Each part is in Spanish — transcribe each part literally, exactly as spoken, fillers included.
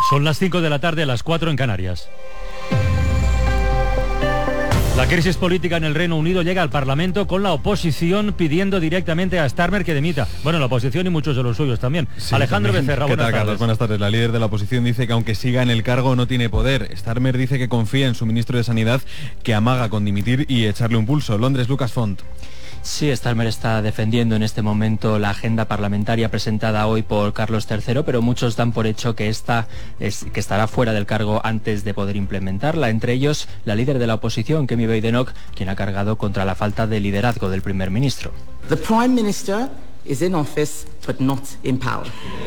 Son las cinco de la tarde, a las cuatro en Canarias. La crisis política en el Reino Unido llega al Parlamento con la oposición pidiendo directamente a Starmer que dimita. Bueno, la oposición y muchos de los suyos también. Sí, Alejandro también. Becerra, buenas tardes. Buenas tardes. La líder de la oposición dice que aunque siga en el cargo no tiene poder. Starmer dice que confía en su ministro de Sanidad, que amaga con dimitir y echarle un pulso. Londres, Lucas Font. Sí, Starmer está defendiendo en este momento la agenda parlamentaria presentada hoy por Carlos tercero, pero muchos dan por hecho que, esta es, que estará fuera del cargo antes de poder implementarla. Entre ellos, la líder de la oposición, Kemi Badenoch, quien ha cargado contra la falta de liderazgo del primer ministro. The Prime Minister is in office, but not in power.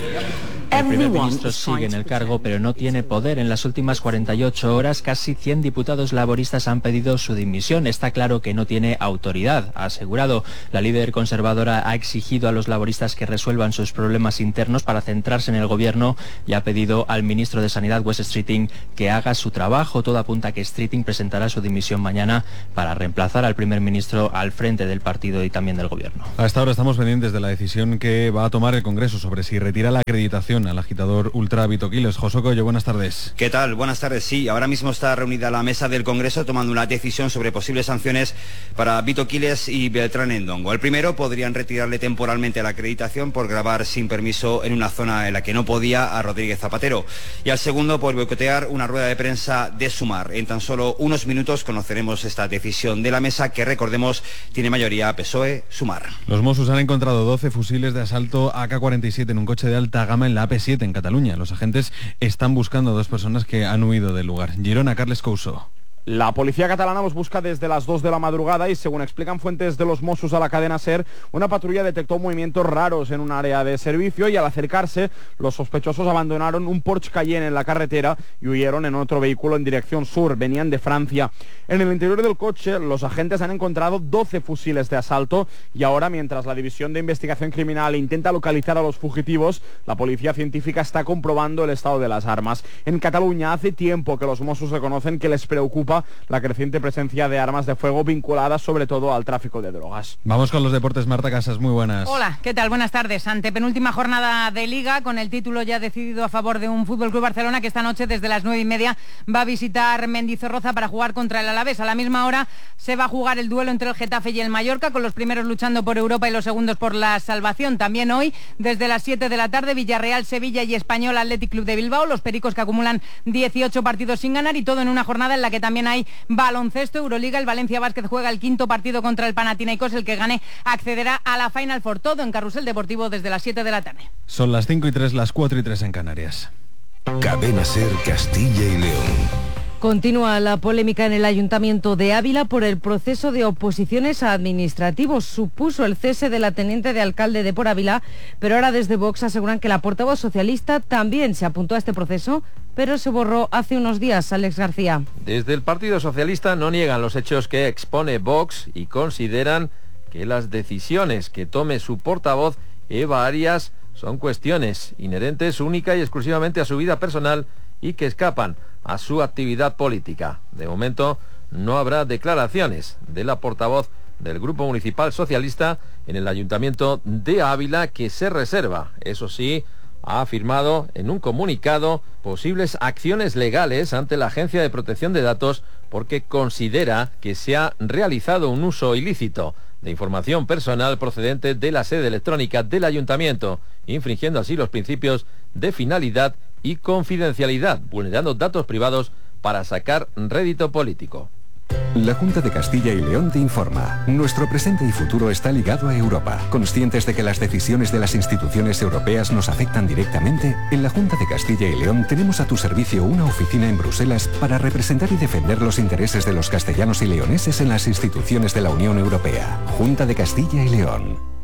El primer ministro sigue en el cargo, pero no tiene poder. En las últimas cuarenta y ocho horas, casi cien diputados laboristas han pedido su dimisión. Está claro que no tiene autoridad, ha asegurado. La líder conservadora ha exigido a los laboristas que resuelvan sus problemas internos para centrarse en el gobierno y ha pedido al ministro de Sanidad, Wes Streeting, que haga su trabajo. Todo apunta a que Streeting presentará su dimisión mañana para reemplazar al primer ministro al frente del partido y también del gobierno. A esta hora estamos pendientes de la decisión que va a tomar el Congreso sobre si retira la acreditación al agitador ultra Vito Quiles. José Coello, buenas tardes. ¿Qué tal? Buenas tardes. Sí, ahora mismo está reunida la mesa del Congreso tomando una decisión sobre posibles sanciones para Vito Quiles y Beltrán Endongo. El primero, podrían retirarle temporalmente la acreditación por grabar sin permiso en una zona en la que no podía a Rodríguez Zapatero. Y al segundo, por boicotear una rueda de prensa de Sumar. En tan solo unos minutos conoceremos esta decisión de la mesa que, recordemos, tiene mayoría P S O E, Sumar. Los Mossos han encontrado doce fusiles de asalto A K cuarenta y siete en un coche de alta gama en la A P siete en Cataluña. Los agentes están buscando a dos personas que han huido del lugar. Girona, Carles Couso. La policía catalana los busca desde las dos de la madrugada y, según explican fuentes de los Mossos a la cadena SER, una patrulla detectó movimientos raros en un área de servicio y al acercarse, los sospechosos abandonaron un Porsche Cayenne en la carretera y huyeron en otro vehículo en dirección sur. Venían de Francia. En el interior del coche, los agentes han encontrado doce fusiles de asalto y ahora, mientras la División de Investigación Criminal intenta localizar a los fugitivos, la policía científica está comprobando el estado de las armas. En Cataluña hace tiempo que los Mossos reconocen que les preocupa la creciente presencia de armas de fuego vinculadas sobre todo al tráfico de drogas. Vamos con los deportes. Marta Casas, muy buenas. Hola, ¿qué tal? Buenas tardes. Antepenúltima jornada de Liga, con el título ya decidido a favor de un F C Barcelona que esta noche desde las nueve y media va a visitar Mendizorroza para jugar contra el Alavés. A la misma hora se va a jugar el duelo entre el Getafe y el Mallorca, con los primeros luchando por Europa y los segundos por la salvación. También hoy, desde las siete de la tarde, Villarreal, Sevilla y Español Athletic Club de Bilbao, los pericos que acumulan dieciocho partidos sin ganar, y todo en una jornada en la que también hay baloncesto, Euroliga. El Valencia Basket juega el quinto partido contra el Panathinaikos. El que gane accederá a la Final Four. Todo en Carrusel Deportivo desde las siete de la tarde. Son las cinco y tres, las cuatro y tres en Canarias. Cadena SER Castilla y León. Continúa la polémica en el Ayuntamiento de Ávila por el proceso de oposiciones administrativos. Supuso el cese de la teniente de alcalde de Por Ávila, pero ahora desde Vox aseguran que la portavoz socialista también se apuntó a este proceso, pero se borró hace unos días. Alex García. Desde el Partido Socialista no niegan los hechos que expone Vox y consideran que las decisiones que tome su portavoz, Eva Arias, son cuestiones inherentes única y exclusivamente a su vida personal y que escapan a su actividad política. De momento no habrá declaraciones de la portavoz del Grupo Municipal Socialista en el Ayuntamiento de Ávila, que se reserva, eso sí, ha afirmado en un comunicado posibles acciones legales ante la Agencia de Protección de Datos porque considera que se ha realizado un uso ilícito de información personal procedente de la sede electrónica del Ayuntamiento, infringiendo así los principios de finalidad y confidencialidad, vulnerando datos privados para sacar rédito político. La Junta de Castilla y León te informa. Nuestro presente y futuro está ligado a Europa. Conscientes de que las decisiones de las instituciones europeas nos afectan directamente, en la Junta de Castilla y León tenemos a tu servicio una oficina en Bruselas para representar y defender los intereses de los castellanos y leoneses en las instituciones de la Unión Europea. Junta de Castilla y León.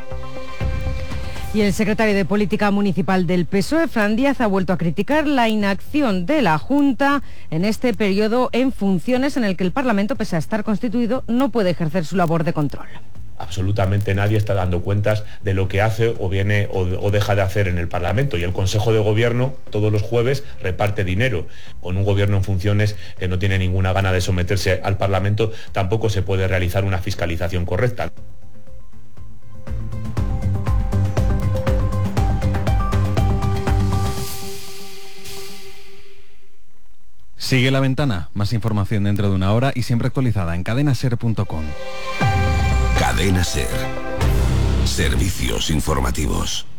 Y el secretario de Política Municipal del P S O E, Fran Díaz, ha vuelto a criticar la inacción de la Junta en este periodo en funciones en el que el Parlamento, pese a estar constituido, no puede ejercer su labor de control. Absolutamente nadie está dando cuentas de lo que hace o viene o, o deja de hacer en el Parlamento, y el Consejo de Gobierno todos los jueves reparte dinero. Con un gobierno en funciones que no tiene ninguna gana de someterse al Parlamento, tampoco se puede realizar una fiscalización correcta. Sigue La Ventana, más información dentro de una hora y siempre actualizada en cadena ser punto com. Cadena Ser. Servicios informativos.